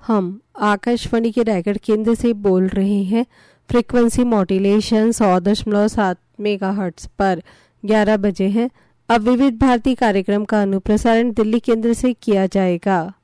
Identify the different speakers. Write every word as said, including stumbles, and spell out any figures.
Speaker 1: हम आकाशवाणी के रायगढ़ केंद्र से बोल रहे हैं। फ्रीक्वेंसी मॉड्यूलेशन सौ दशमलव सात मेगा हर्ट्ज पर ग्यारह बजे हैं। अब विविध भारती कार्यक्रम का अनुप्रसारण दिल्ली केंद्र से किया जाएगा।